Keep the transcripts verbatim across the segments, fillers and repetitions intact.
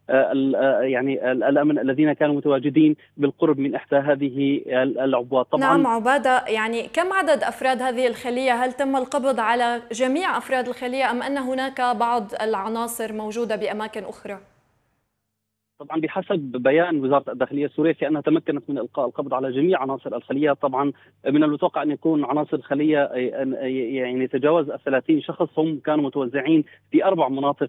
يعني الأمن الذين كانوا متواجدين بالقرب من إحدى هذه العبوات. طبعا نعم عبادة، يعني كم عدد أفراد هذه الخلية؟ هل تم القبض على جميع أفراد الخلية أم أن هناك بعض العناصر موجودة بأماكن أخرى؟ طبعا بحسب بيان وزارة الداخلية السورية كأنها تمكنت من إلقاء القبض على جميع عناصر الخلية. طبعا من المتوقع أن يكون عناصر الخلية يعني تجاوز ثلاثين شخص، هم كانوا متوزعين في أربع مناطق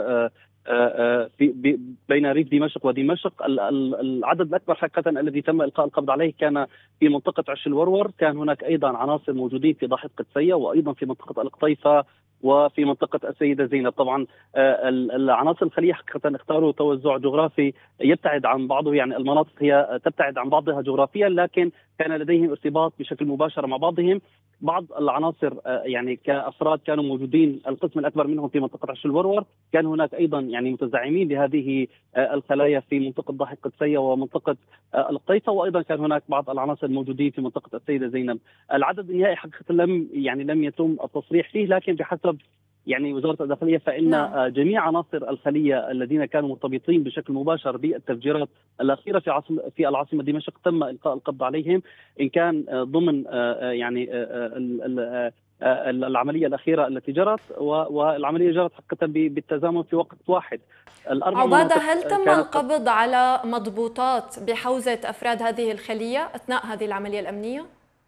في بين ريف دمشق ودمشق. العدد الأكبر حقيقة الذي تم إلقاء القبض عليه كان في منطقة عش الورور، كان هناك أيضا عناصر موجودين في ضاحية قدسية وأيضا في منطقة القطيفة وفي منطقة السيدة زينب. طبعا العناصر الخلية حقيقة اختاروا توزع جغرافي يبتعد عن بعضه، يعني المناطق هي تبتعد عن بعضها جغرافيا لكن كان لديهم ارتباط بشكل مباشر مع بعضهم. بعض العناصر يعني كأفراد كانوا موجودين، القسم الأكبر منهم في منطقة عش الورور، كان هناك أيضا يعني متزعمين لهذه الخلايا في منطقة ضاحية قدسية ومنطقة القطيفة، وأيضا كان هناك بعض العناصر الموجودين في منطقة السيدة زينب. العدد النهائي حقيقة لم يعني لم يتم التصريح فيه، لكن بحسب يعني وزارة الداخلية فإن نعم. جميع عناصر الخلية الذين كانوا مرتبطين بشكل مباشر بالتفجيرات الأخيرة في عاصم في العاصمة دمشق تم إلقاء القبض عليهم، إن كان ضمن يعني العملية الأخيرة التي جرت، والعملية جرت حقيقة بالتزامن في وقت واحد. الأربع عبادة، مناطق هل تم كانت القبض على مضبوطات بحوزة أفراد هذه الخلية أثناء هذه العملية الأمنية؟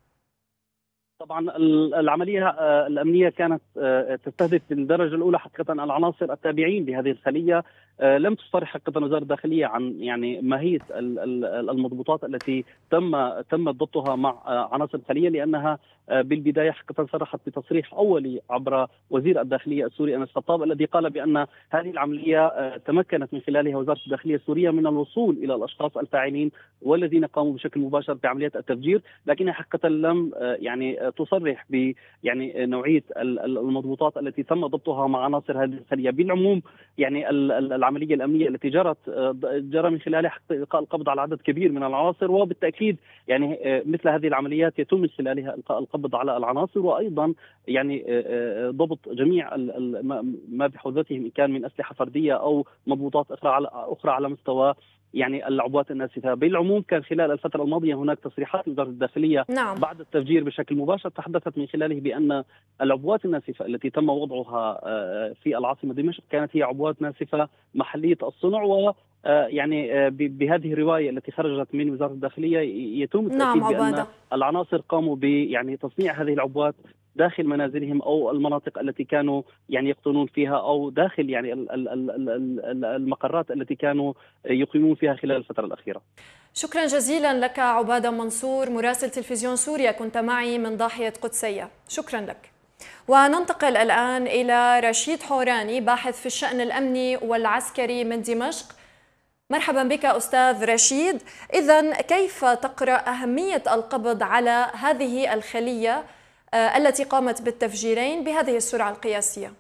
طبعا العملية الأمنية كانت تستهدف بالدرجة الأولى حقيقة العناصر التابعين لهذه الخلية. لم تصرح حقيقة وزارة الداخلية عن يعني ماهية المضبوطات التي تم تم ضبطها مع عناصر الخلية، لأنها بالبداية حقيقة صرحت بتصريح أولي عبر وزير الداخلية السوري أنس خطاب، الذي قال بأن هذه العملية تمكنت من خلالها وزارة الداخلية السورية من الوصول إلى الأشخاص الفاعلين والذين قاموا بشكل مباشر بعمليات التفجير، لكنها حقيقة لم يعني تصرح ب يعني نوعية المضبوطات التي تم ضبطها مع عناصر هذه الخلية. بالعموم يعني العملية الأمنية التي جرت جرى من خلالها إلقاء القبض على عدد كبير من العناصر، وبالتأكيد يعني مثل هذه العمليات يتم من خلالها إلقاء القبض على العناصر، وأيضا يعني ضبط جميع ما بحوزتهم إن كان من أسلحة فردية أو مضبوطات أخرى على أخرى على مستوى يعني العبوات الناسفة. بالعموم كان خلال الفترة الماضية هناك تصريحات وزارة الداخلية نعم. بعد التفجير بشكل مباشر تحدثت من خلاله بأن العبوات الناسفة التي تم وضعها في العاصمة دمشق كانت هي عبوات ناسفة محلية الصنع، و يعني بهذه الرواية التي خرجت من وزارة الداخلية يتم التأكيد نعم بأن عبادة. العناصر قاموا ب يعني تصنيع هذه العبوات داخل منازلهم أو المناطق التي كانوا يعني يقطنون فيها، أو داخل يعني المقرات التي كانوا يقيمون فيها خلال الفترة الأخيرة. شكرا جزيلا لك عبادة منصور، مراسل تلفزيون سوريا، كنت معي من ضاحية قدسية، شكرا لك. وننتقل الآن إلى رشيد حوراني، باحث في الشأن الأمني والعسكري من دمشق. مرحبا بك أستاذ رشيد. إذن كيف تقرأ أهمية القبض على هذه الخلية التي قامت بالتفجيرين بهذه السرعة القياسية؟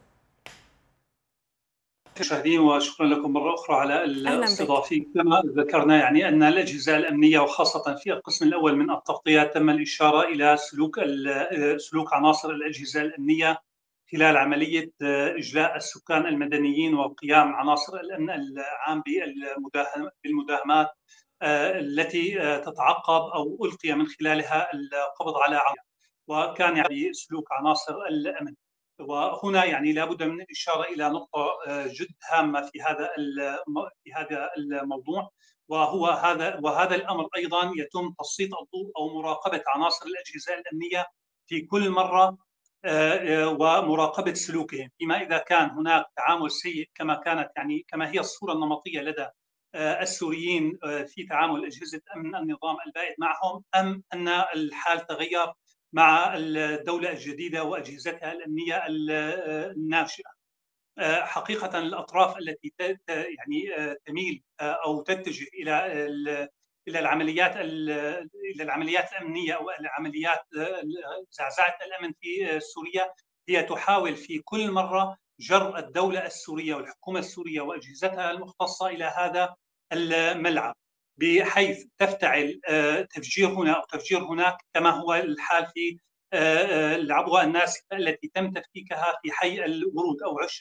مشاهدين، وشكرا لكم مرة أخرى على الاستضافة. كما ذكرنا يعني أن الأجهزة الأمنية وخاصة في القسم الأول من التغطيات تم الإشارة إلى سلوك سلوك عناصر الأجهزة الأمنية خلال عملية إجلاء السكان المدنيين وقيام عناصر الأمن العام بالمداهمات التي تتعقب أو ألقي من خلالها القبض على عملية، وكان يعني سلوك عناصر الأمن. وهنا يعني لابد من الإشارة إلى نقطة جد هامة في هذا في هذا الموضوع، وهو هذا وهذا الأمر أيضا يتم تسليط الضوء أو مراقبة عناصر الأجهزة الأمنية في كل مرة ومراقبة سلوكهم، فيما إذا كان هناك تعامل سيء كما كانت يعني كما هي الصورة النمطية لدى السوريين في تعامل أجهزة أمن النظام البائد معهم، أم أن الحال تغير مع الدولة الجديدة وأجهزتها الأمنية الناشئة. حقيقة الأطراف التي يعني تميل أو تتجه إلى إلى العمليات إلى العمليات الأمنية أو العمليات زعزعة الأمن في سوريا هي تحاول في كل مرة جر الدولة السورية والحكومة السورية وأجهزتها المختصة إلى هذا الملعب، بحيث تفتعل تفجير هنا أو تفجير هناك، كما هو الحال في العبوة الناسفة التي تم تفكيكها في حي الورود أو عش